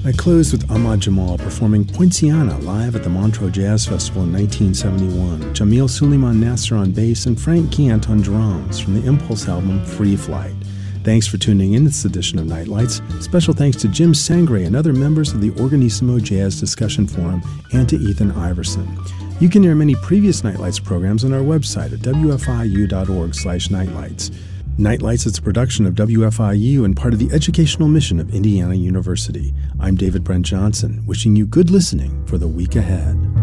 I closed with Ahmad Jamal performing Poinciana live at the Montreux Jazz Festival in 1971, Jamil Suleiman Nasser on bass, and Frank Gant on drums from the Impulse album Free Flight. Thanks for tuning in to this edition of Nightlights. Special thanks to Jim Sangre and other members of the Organissimo Jazz Discussion Forum, and to Ethan Iverson. You can hear many previous Nightlights programs on our website at wfiu.org/nightlights. Nightlights is a production of WFIU and part of the educational mission of Indiana University. I'm David Brent Johnson, wishing you good listening for the week ahead.